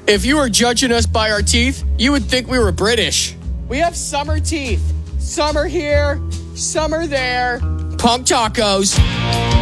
If you were judging us by our teeth, you would think we were British. We have summer teeth. Some are here, some are there. Punk tacos.